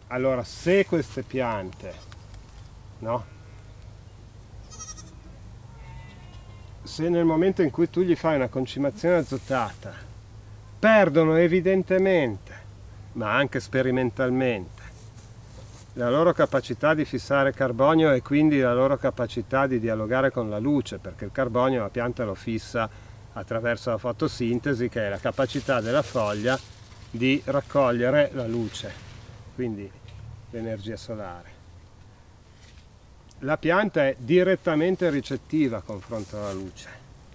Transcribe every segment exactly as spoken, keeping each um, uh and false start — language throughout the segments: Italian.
Allora, se queste piante, no? Se nel momento in cui tu gli fai una concimazione azotata perdono evidentemente, ma anche sperimentalmente, la loro capacità di fissare carbonio e quindi la loro capacità di dialogare con la luce, perché il carbonio la pianta lo fissa attraverso la fotosintesi, che è la capacità della foglia di raccogliere la luce, quindi l'energia solare. La pianta è direttamente ricettiva a confronto alla luce,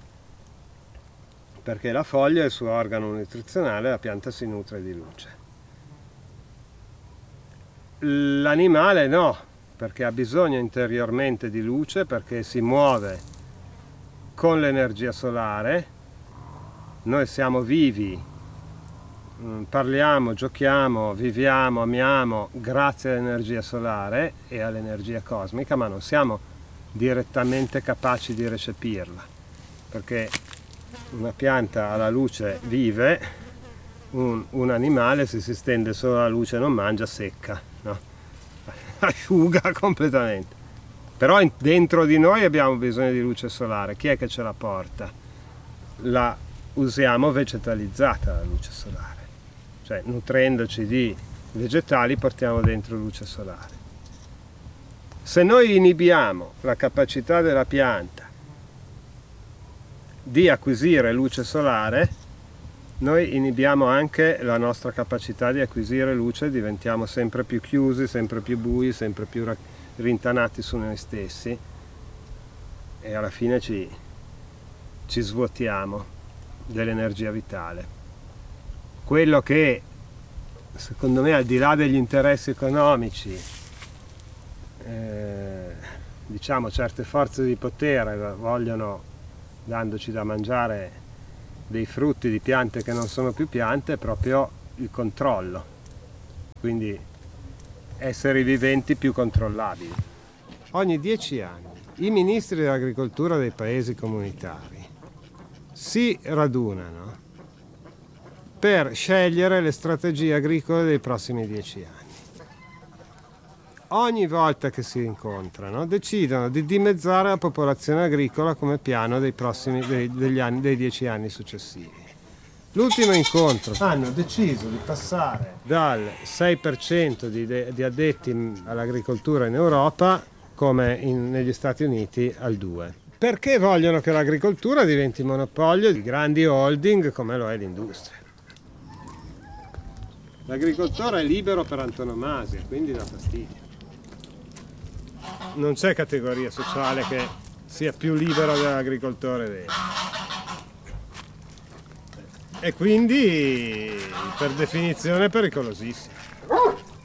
perché la foglia è il suo organo nutrizionale, la pianta si nutre di luce. L'animale no, perché ha bisogno interiormente di luce, perché si muove con l'energia solare. Noi siamo vivi, parliamo, giochiamo, viviamo, amiamo grazie all'energia solare e all'energia cosmica, ma non siamo direttamente capaci di recepirla, perché una pianta alla luce vive, un, un animale se si stende solo alla luce non mangia, secca, no? Asciuga completamente. Però in, dentro di noi abbiamo bisogno di luce solare. Chi è che ce la porta? La usiamo vegetalizzata la luce solare, cioè nutrendoci di vegetali portiamo dentro luce solare. Se noi inibiamo la capacità della pianta di acquisire luce solare, noi inibiamo anche la nostra capacità di acquisire luce, diventiamo sempre più chiusi, sempre più bui, sempre più rintanati su noi stessi e alla fine ci, ci svuotiamo dell'energia vitale. Quello che secondo me, al di là degli interessi economici, eh, diciamo certe forze di potere vogliono, dandoci da mangiare dei frutti di piante che non sono più piante, è proprio il controllo, quindi esseri viventi più controllabili. Ogni dieci anni i ministri dell'agricoltura dei paesi comunitari si radunano per scegliere le strategie agricole dei prossimi dieci anni. Ogni volta che si incontrano decidono di dimezzare la popolazione agricola come piano dei prossimi dei, degli anni, dei dieci anni successivi. L'ultimo incontro hanno deciso di passare dal sei per cento di, di addetti all'agricoltura in Europa, come in, negli Stati Uniti, al due per cento. Perché vogliono che l'agricoltura diventi monopolio di grandi holding come lo è l'industria. L'agricoltore è libero per antonomasia, quindi dà fastidio. Non c'è categoria sociale che sia più libera dell'agricoltore vero. E quindi per definizione è pericolosissimo.